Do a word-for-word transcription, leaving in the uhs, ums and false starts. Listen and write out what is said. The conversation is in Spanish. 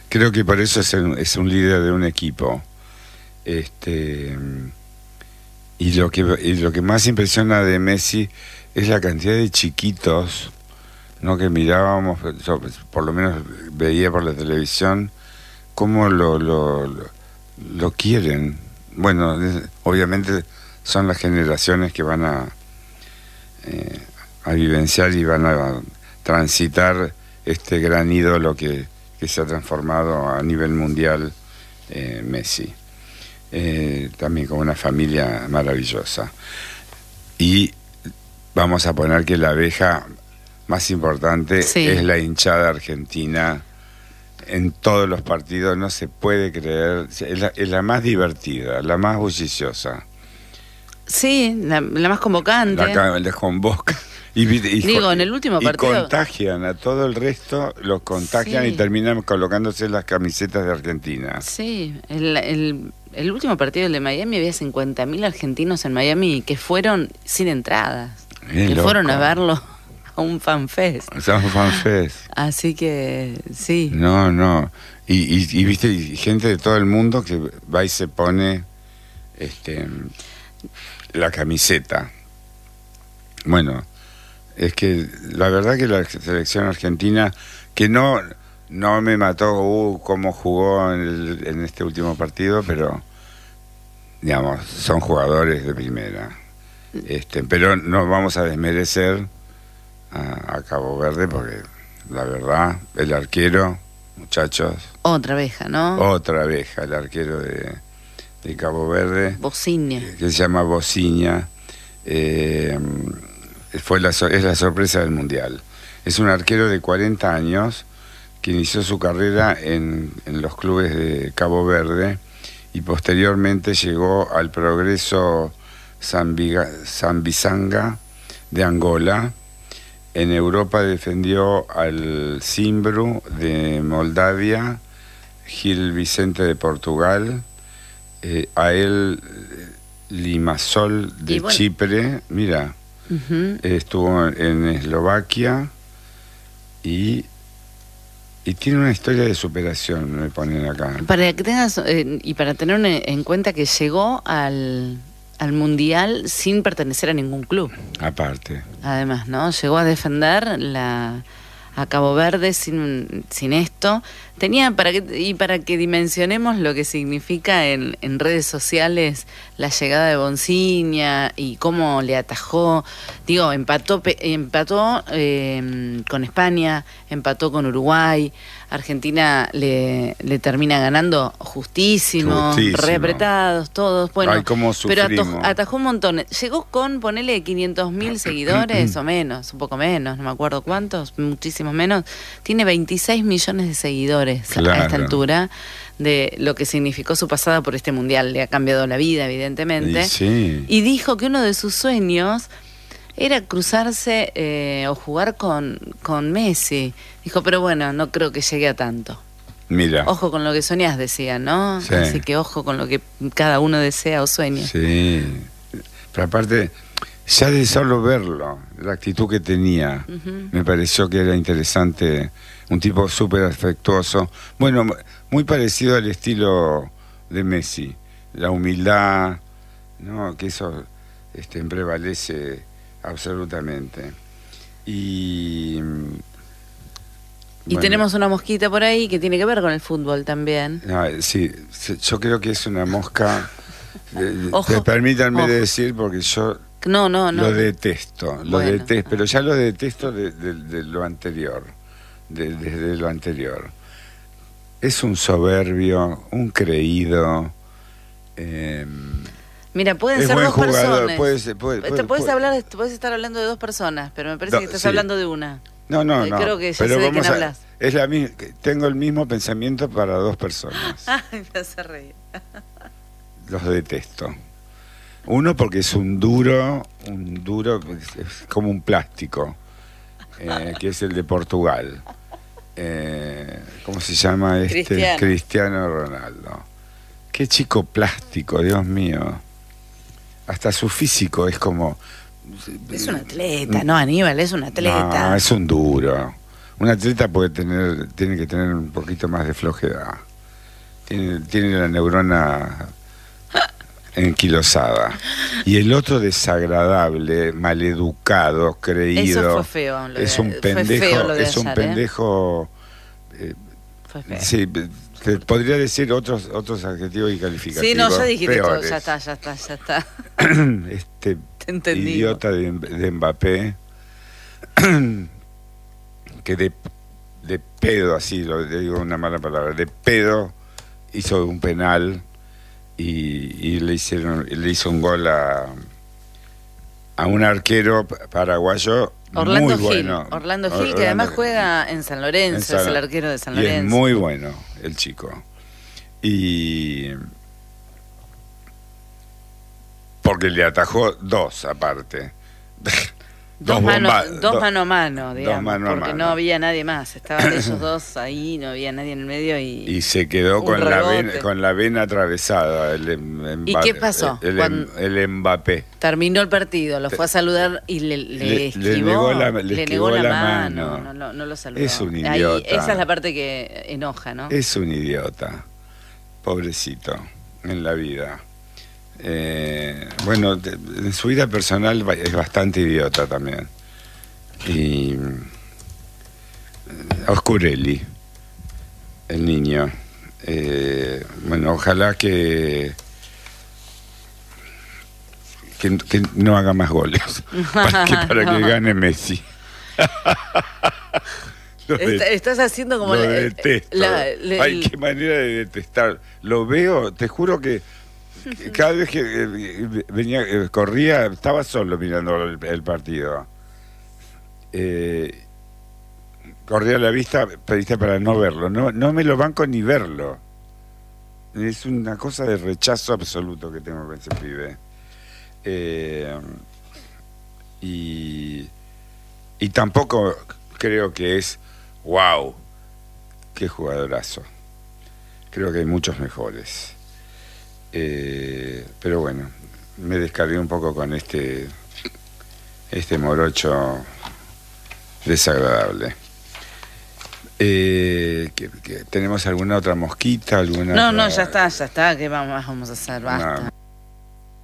Creo que por eso es un, es un líder de un equipo. Este, y, lo que, y lo que más impresiona de Messi es la cantidad de chiquitos, ¿no?, que mirábamos, yo por lo menos veía por la televisión, cómo lo, lo, lo, lo quieren. Bueno, es, obviamente son las generaciones que van a, eh, a vivenciar y van a transitar este gran ídolo que, que se ha transformado a nivel mundial, eh, Messi. Eh, también con una familia maravillosa. Y vamos a poner que la abeja más importante sí. es la hinchada argentina. En todos los partidos, no se puede creer, es la, es la más divertida, la más bulliciosa. Sí, la, la más convocante. La, la convoca. Y, y, Digo, en el último partido. Y contagian a todo el resto, los contagian sí. y terminan colocándose las camisetas de Argentina. Sí, el, el, el último partido, el de Miami, había cincuenta mil argentinos en Miami que fueron sin entradas. Es que loco. Fueron a verlo a un fanfest. O sea, un fanfest. Así que, sí. No, no. Y, y, y viste, y gente de todo el mundo que va y se pone este la camiseta. Bueno, es que la verdad que la selección argentina, que no no me mató uh, cómo jugó en, el, en este último partido, pero digamos, son jugadores de primera. Este, pero no vamos a desmerecer a, a Cabo Verde, porque la verdad, el arquero, muchachos. Otra abeja, ¿no? Otra abeja, el arquero de, de Cabo Verde. Bociña. Que se llama Bociña. Eh, fue la, es la sorpresa del Mundial. Es un arquero de cuarenta años que inició su carrera en, en los clubes de Cabo Verde y posteriormente llegó al Progreso Zambizanga de Angola. En Europa defendió al Zimbru de Moldavia, Gil Vicente de Portugal, eh, a él Limassol de bueno. Chipre, mira, uh-huh. estuvo en Eslovaquia y, y tiene una historia de superación, me ponen acá. Para que tengas, eh, y para tener en cuenta que llegó al... al Mundial sin pertenecer a ningún club. Aparte. Además, ¿no? Llegó a defender la a Cabo Verde sin, sin esto. Tenía, para que, y para que dimensionemos lo que significa en, en redes sociales la llegada de Bociña y cómo le atajó, digo, empató, empató eh, con España, empató con Uruguay, Argentina le, le termina ganando justísimo, justísimo. Re apretados todos, bueno, ay, cómo pero atajó, atajó un montón. Llegó con, ponele, quinientos mil seguidores o menos, un poco menos, no me acuerdo cuántos, muchísimo menos. Tiene veintiséis millones de seguidores. Claro. A esta altura, de lo que significó su pasada por este mundial. Le ha cambiado la vida, evidentemente. Y, sí. y dijo que uno de sus sueños era cruzarse eh, o jugar con, con Messi. Dijo, pero bueno, no creo que llegue a tanto. Mira. Ojo con lo que soñás, decía, ¿no? Sí. Así que ojo con lo que cada uno desea o sueña. Sí. Pero aparte, ya de solo verlo, la actitud que tenía, uh-huh. me pareció que era interesante. Un tipo súper afectuoso. Bueno, muy parecido al estilo de Messi. La humildad, ¿no? Que eso este, prevalece absolutamente. Y... Y bueno, tenemos una mosquita por ahí que tiene que ver con el fútbol también. No, sí, yo creo que es una mosca... Ojo, permítanme ojo. decir, porque yo... No, no, no. Lo detesto, lo bueno. detesto, pero ya lo detesto de, de, de lo anterior. De, desde lo anterior. Es un soberbio, un creído. Eh, Mira, pueden ser dos jugador, personas. Puede ser, puede, puede, Te puedes puede. hablar, puedes estar hablando de dos personas, pero me parece no, que estás sí. hablando de una. No, no, no. Creo que ya pero sé de quién a, hablas. Es la misma, tengo el mismo pensamiento para dos personas. Ay, me hace reír. Los detesto. Uno porque es un duro, un duro, es como un plástico, eh, que es el de Portugal. Eh, ¿Cómo se llama este? Cristiano. Cristiano Ronaldo. Qué chico plástico, Dios mío. Hasta su físico es como... Es un atleta, no, Aníbal, es un atleta. No, es un duro. un atleta puede tener, tiene que tener un poquito más de flojedad. Tiene, tiene la neurona enquilosada. Y el otro desagradable, maleducado, creído. Eso fue feo. Lo de, es un pendejo, feo lo de es un ayer, pendejo. ¿eh? Fue feo. Sí, te podría decir otros otros adjetivos y calificativos. Sí, no, ya dijiste todo, peores. ya está, ya está, ya está. Este Te entendí. idiota de, de Mbappé, que de, de pedo, así, lo le digo una mala palabra, de pedo hizo un penal y, y le hicieron le hizo un gol a, a un arquero paraguayo. Orlando muy Gil, bueno. Orlando Gil, Orlando que además Gil. juega en San Lorenzo, En San- es el arquero de San Y es Lorenzo. muy bueno el chico. Y porque le atajó dos aparte. Dos, mano, bomba- dos do- mano a mano, digamos, mano a porque mano. no había nadie más. Estaban ellos dos ahí, no había nadie en el medio y... Y se quedó un con la, rebote. vena, con la vena atravesada. El, em- ¿Y Mbappé- qué pasó? El, Cuando- el Mbappé. Terminó el partido, lo fue a saludar y le, le, Le- le esquivó, negó la- le le esquivó negó la, la mano, mano. No, no, no lo saludó. Es un Ahí, idiota. esa es la parte que enoja, ¿no? Es un idiota. Pobrecito. En la vida. Eh, bueno, de- en su vida personal ba- es bastante idiota también. Y eh, Oscurelli, el niño. Eh, bueno, ojalá que, que que no haga más goles para que, para que No. gane Messi. Lo de- Está- estás haciendo como lo la, detesto. la- la- Ay, qué manera de detestar. Lo veo, te juro que que cada vez que eh, venía, eh, corría, estaba solo mirando el, el partido. Eh, corría a la vista, pediste para no verlo. No, no me lo banco ni verlo. Es una cosa de rechazo absoluto que tengo con ese pibe. Eh, y, y tampoco creo que es wow, qué jugadorazo. Creo que hay muchos mejores. Eh, pero bueno, me descargué un poco con este este morocho desagradable. Eh, que, que ¿Tenemos alguna otra mosquita? Alguna No, otra- no, ya está, ya está, ¿qué vamos, vamos a hacer? Basta. No,